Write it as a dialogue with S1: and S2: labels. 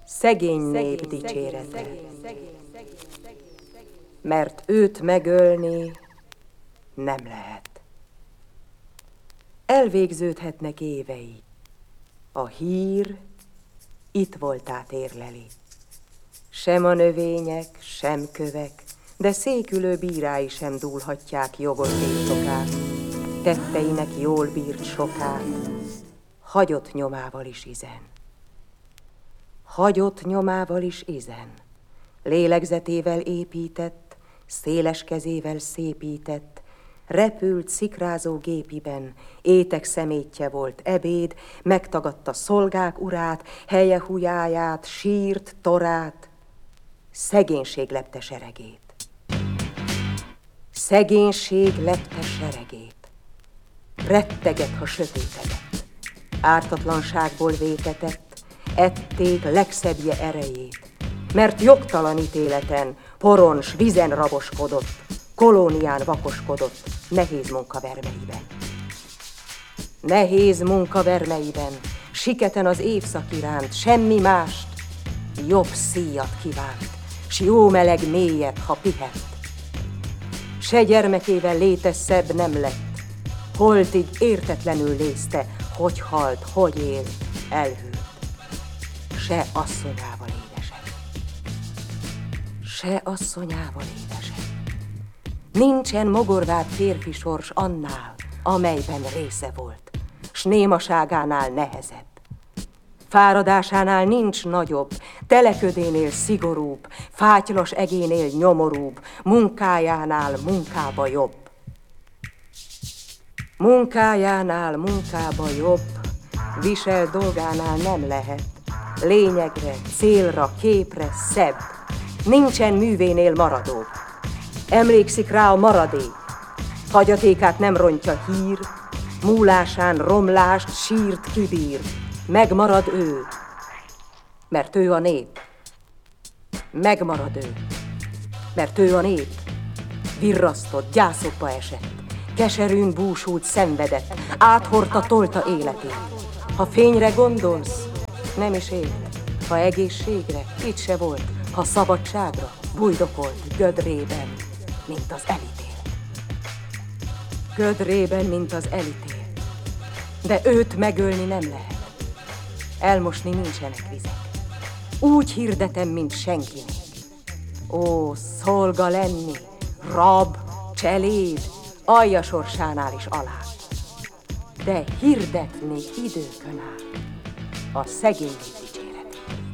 S1: Szegény nép dicsérete, mert őt megölni nem lehet. Elvégződhetnek évei, a hír itt voltát érleli. Sem a növények, sem kövek, de székülő bírái sem dúlhatják jogos birtokát, tetteinek jól bírt sokát, hagyott nyomával is izen. Hagyott nyomával is izen, lélegzetével épített, széles kezével szépített, repült szikrázó gépiben, étek szemétje volt ebéd, megtagadta szolgák urát, helye hujáját, sírt, torát, szegénység lepte seregét. Szegénység lepte seregét, retteget, ha sötétedett, ártatlanságból vétetett, ették legszebbje erejét, mert jogtalan ítéleten, poron s vizen raboskodott, kolónián vakoskodott, nehéz munka vermeiben. Nehéz munka vermeiben, siketen az évszak iránt, semmi mást, jobb szíjat kívánt, s jó meleg mélyet, ha pihent. Se gyermekével léte szebb nem lett, holtig értetlenül nézte, hogy halt, hogy él, elhűlt. Se asszonyával édesek, se asszonyával édesek. Nincsen mogorvább férfi sors annál, amelyben része volt, s némaságánál nehezebb. Fáradásánál nincs nagyobb, teleködénél szigorúbb, fátylos egénél nyomorúbb, munkájánál munkába jobb. Munkájánál munkába jobb, visel dolgánál nem lehet, lényegre, célra, képre szebb, nincsen művénél maradó. Emlékszik rá a maradék, hagyatékát nem rontja hír, múlásán romlást, sírt kibír, megmarad ő, mert ő a nép. Megmarad ő, mert ő a nép. Virrasztott, gyászokba esett, keserűn búsult, szenvedett, áthordta, tolta életét. Ha fényre gondolsz, nem is élt, ha egészségre, itt se volt, ha szabadságra, bujdokolt gödrében, mint az elítélt. Gödrében, mint az elítélt. De őt megölni nem lehet. Elmosni nincsenek vizek. Úgy hirdetem, mint senkinek. Ó, szolga lenni, rab, cseléd, alja sorsánál is alá. De hirdetni időkön áll a szegény dicséretét.